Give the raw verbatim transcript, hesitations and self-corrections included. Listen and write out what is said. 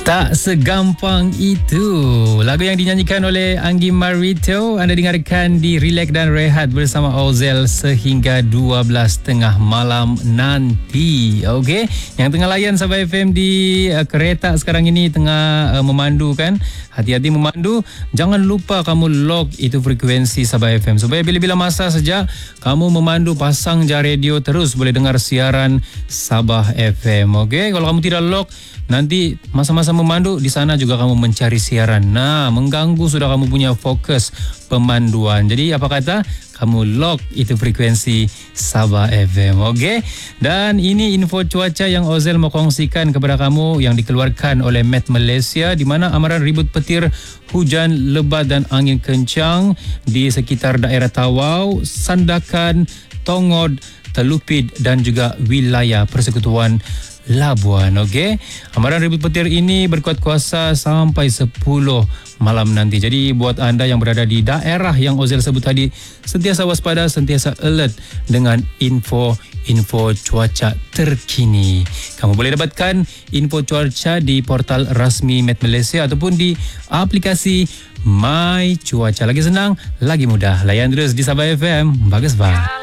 Tak segampang itu. Lagu yang dinyanyikan oleh Anggi Marito anda dengarkan di Relax dan Rehat bersama Ozel sehingga dua belas tengah malam nanti. Okey, yang tengah layan Sabah F M di uh, kereta sekarang ini tengah uh, memandu kan? Hati-hati memandu. Jangan lupa kamu lock itu frekuensi Sabah F M supaya bila-bila masa saja kamu memandu pasang je radio terus boleh dengar siaran Sabah F M. Okey, kalau kamu tidak lock nanti masa-masa memandu di sana juga kamu mencari siaran. Nah, mengganggu sudah kamu punya fokus pemanduan. Jadi apa kata kamu lock itu frekuensi Sabah F M. Okey. Dan ini info cuaca yang Ozel mau kongsikan kepada kamu yang dikeluarkan oleh Met Malaysia di mana amaran ribut petir, hujan lebat dan angin kencang di sekitar daerah Tawau, Sandakan, Tongod, Telupit dan juga wilayah Persekutuan Labuan. Okey, amaran ribut petir ini berkuat kuasa sampai sepuluh malam nanti. Jadi buat anda yang berada di daerah yang Ozel sebut tadi, sentiasa waspada, sentiasa alert dengan info-info cuaca terkini. Kamu boleh dapatkan info cuaca di portal rasmi Met Malaysia ataupun di aplikasi My Cuaca. Lagi senang, lagi mudah. Layan terus di Sabah F M. Bagus bang.